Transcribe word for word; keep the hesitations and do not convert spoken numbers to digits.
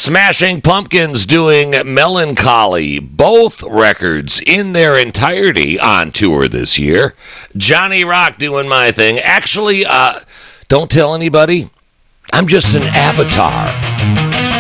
Smashing Pumpkins doing Melancholy, both records in their entirety on tour this year. Johnny Rock doing My Thing. Actually, uh, don't tell anybody, I'm just an avatar.